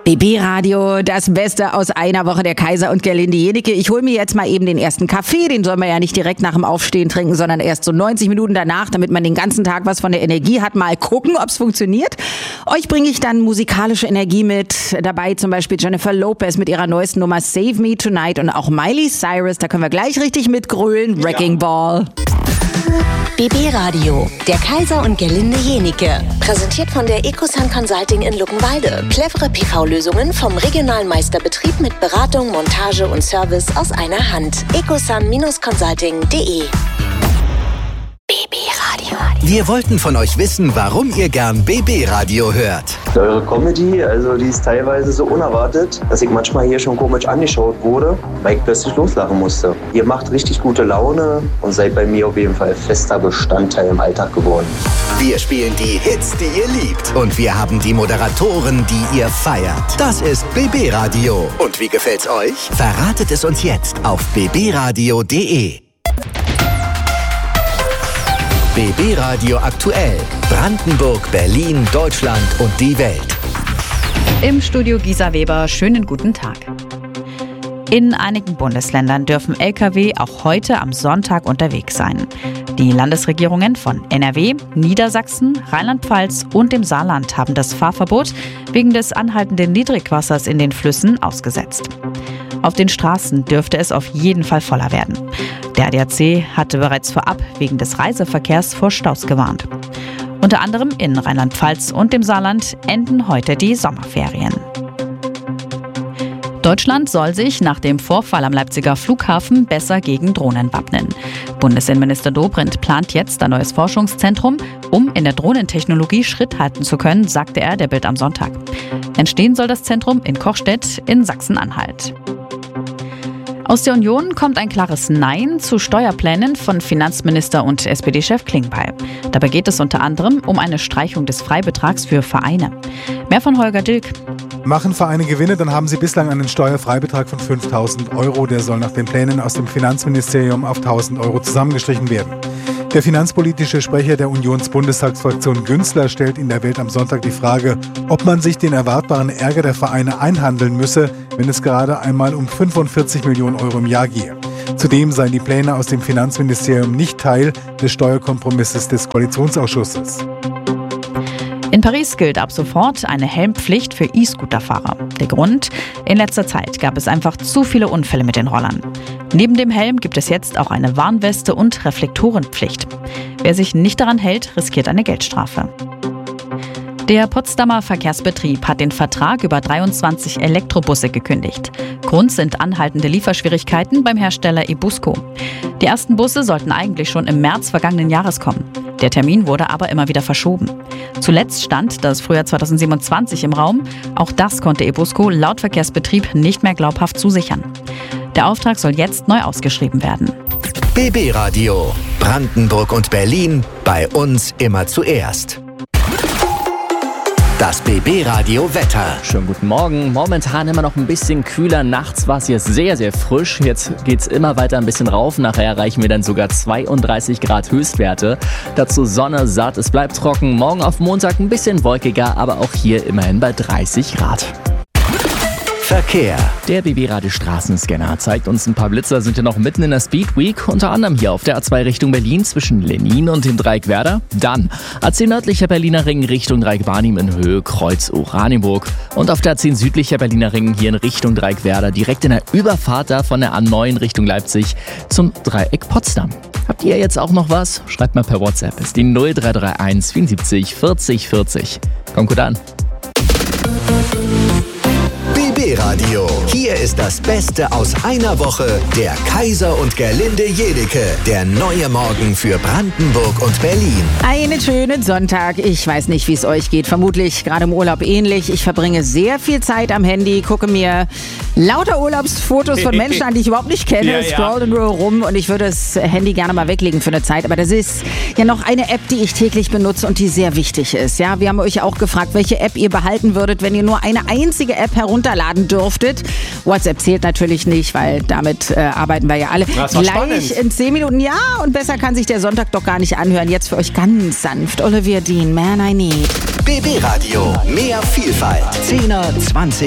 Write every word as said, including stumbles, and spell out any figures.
B B-Radio, das Beste aus einer Woche, der Kaiser und Gerlinde Jennecke. Ich hole mir jetzt mal eben den ersten Kaffee, den soll man ja nicht direkt nach dem Aufstehen trinken, sondern erst so neunzig Minuten danach, damit man den ganzen Tag was von der Energie hat. Mal gucken, ob es funktioniert. Euch bringe ich dann musikalische Energie mit. Dabei zum Beispiel Jennifer Lopez mit ihrer neuesten Nummer Save Me Tonight und auch Miley Cyrus, da können wir gleich richtig mitgrölen. Wrecking Ball. B B-Radio, der Kaiser und Gerlinde Jennecke. Präsentiert von der Ecosun Consulting in Luckenwalde. Clevere P V-Lösungen vom regionalen Meisterbetrieb mit Beratung, Montage und Service aus einer Hand. ecosun Consulting punkt de. B B-Radio. Wir wollten von euch wissen, warum ihr gern B B-Radio hört. Eure Comedy, also die ist teilweise so unerwartet, dass ich manchmal hier schon komisch angeschaut wurde, weil ich plötzlich loslachen musste. Ihr macht richtig gute Laune und seid bei mir auf jeden Fall fester Bestandteil im Alltag geworden. Wir spielen die Hits, die ihr liebt. Und wir haben die Moderatoren, die ihr feiert. Das ist B B-Radio. Und wie gefällt's euch? Verratet es uns jetzt auf b b radio punkt de. B B-Radio aktuell. Brandenburg, Berlin, Deutschland und die Welt. Im Studio Gisa Weber, schönen guten Tag. In einigen Bundesländern dürfen L K W auch heute am Sonntag unterwegs sein. Die Landesregierungen von N R W, Niedersachsen, Rheinland-Pfalz und dem Saarland haben das Fahrverbot wegen des anhaltenden Niedrigwassers in den Flüssen ausgesetzt. Auf den Straßen dürfte es auf jeden Fall voller werden. Der A D A C hatte bereits vorab wegen des Reiseverkehrs vor Staus gewarnt. Unter anderem in Rheinland-Pfalz und dem Saarland enden heute die Sommerferien. Deutschland soll sich nach dem Vorfall am Leipziger Flughafen besser gegen Drohnen wappnen. Bundesinnenminister Dobrindt plant jetzt ein neues Forschungszentrum, um in der Drohnentechnologie Schritt halten zu können, sagte er der Bild am Sonntag. Entstehen soll das Zentrum in Kochstedt in Sachsen-Anhalt. Aus der Union kommt ein klares Nein zu Steuerplänen von Finanzminister und S P D-Chef Klingbeil. Dabei geht es unter anderem um eine Streichung des Freibetrags für Vereine. Mehr von Holger Dilk. Machen Vereine Gewinne, dann haben sie bislang einen Steuerfreibetrag von fünftausend Euro. Der soll nach den Plänen aus dem Finanzministerium auf tausend Euro zusammengestrichen werden. Der finanzpolitische Sprecher der Unionsbundestagsfraktion Günzler stellt in der Welt am Sonntag die Frage, ob man sich den erwartbaren Ärger der Vereine einhandeln müsse, wenn es gerade einmal um fünfundvierzig Millionen Euro im Jahr gehe. Zudem seien die Pläne aus dem Finanzministerium nicht Teil des Steuerkompromisses des Koalitionsausschusses. In Paris gilt ab sofort eine Helmpflicht für E-Scooter-Fahrer. Der Grund? In letzter Zeit gab es einfach zu viele Unfälle mit den Rollern. Neben dem Helm gibt es jetzt auch eine Warnweste und Reflektorenpflicht. Wer sich nicht daran hält, riskiert eine Geldstrafe. Der Potsdamer Verkehrsbetrieb hat den Vertrag über dreiundzwanzig Elektrobusse gekündigt. Grund sind anhaltende Lieferschwierigkeiten beim Hersteller Ebusco. Die ersten Busse sollten eigentlich schon im März vergangenen Jahres kommen. Der Termin wurde aber immer wieder verschoben. Zuletzt stand das Frühjahr zweitausendsiebenundzwanzig im Raum. Auch das konnte Ebusco laut Verkehrsbetrieb nicht mehr glaubhaft zusichern. Der Auftrag soll jetzt neu ausgeschrieben werden. B B-Radio. Brandenburg und Berlin. Bei uns immer zuerst. Das B B-Radio Wetter. Schönen guten Morgen. Momentan immer noch ein bisschen kühler. Nachts war es hier sehr, sehr frisch. Jetzt geht es immer weiter ein bisschen rauf. Nachher erreichen wir dann sogar zweiunddreißig Grad Höchstwerte. Dazu Sonne, satt, es bleibt trocken. Morgen auf Montag ein bisschen wolkiger, aber auch hier immerhin bei dreißig Grad. Verkehr. Der B B-Radio Straßenscanner zeigt uns ein paar Blitzer, sind ja noch mitten in der Speed Week, unter anderem hier auf der A zwei Richtung Berlin zwischen Lenin und dem Dreieck Werder. Dann A zehn nördlicher Berliner Ring Richtung Dreieck Barnim in Höhe Kreuz Oranienburg und auf der A zehn südlicher Berliner Ring hier in Richtung Dreieck Werder direkt in der Überfahrt da von der A neun Richtung Leipzig zum Dreieck Potsdam. Habt ihr jetzt auch noch was? Schreibt mal per WhatsApp. Ist die null drei drei eins vierundsiebzig vierzig vierzig. Kommt gut an. B B-Radio. Hier ist das Beste aus einer Woche. Der Kaiser und Gerlinde Jennecke. Der neue Morgen für Brandenburg und Berlin. Einen schönen Sonntag. Ich weiß nicht, wie es euch geht. Vermutlich gerade im Urlaub ähnlich. Ich verbringe sehr viel Zeit am Handy, gucke mir lauter Urlaubsfotos von Menschen an, die ich überhaupt nicht kenne, ja, scroll nur rum und ich würde das Handy gerne mal weglegen für eine Zeit. Aber das ist ja noch eine App, die ich täglich benutze und die sehr wichtig ist. Ja, wir haben euch auch gefragt, welche App ihr behalten würdet, wenn ihr nur eine einzige App herunterladen dürftet. WhatsApp zählt natürlich nicht, weil damit äh, arbeiten wir ja alle. Das war gleich spannend. In zehn Minuten. Ja, und besser kann sich der Sonntag doch gar nicht anhören. Jetzt für euch ganz sanft. Olivia Dean, Man I Need. B B-Radio. Mehr Vielfalt. Zehner, Zwanziger.